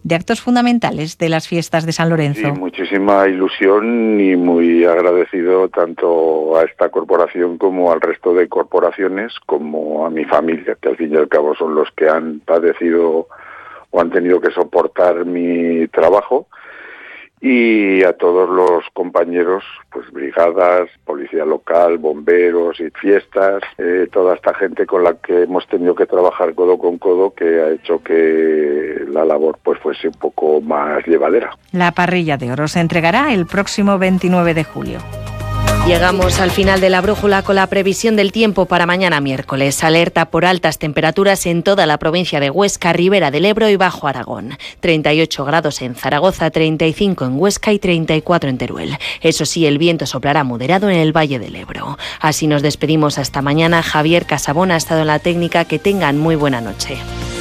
de actos fundamentales de las fiestas de San Lorenzo. Sí, muchísima ilusión y muy agradecido tanto a esta corporación como al resto de corporaciones, como a mi familia, que al fin y al cabo son los que han padecido o han tenido que soportar mi trabajo, y a todos los compañeros, pues brigadas, policía local, bomberos y fiestas, toda esta gente con la que hemos tenido que trabajar codo con codo, que ha hecho que la labor pues fuese un poco más llevadera. La parrilla de oro se entregará el próximo 29 de julio. Llegamos al final de la brújula con la previsión del tiempo para mañana miércoles. Alerta por altas temperaturas en toda la provincia de Huesca, Ribera del Ebro y Bajo Aragón. 38 grados en Zaragoza, 35 en Huesca y 34 en Teruel. Eso sí, el viento soplará moderado en el Valle del Ebro. Así nos despedimos hasta mañana. Javier Casabón ha estado en la técnica. Que tengan muy buena noche.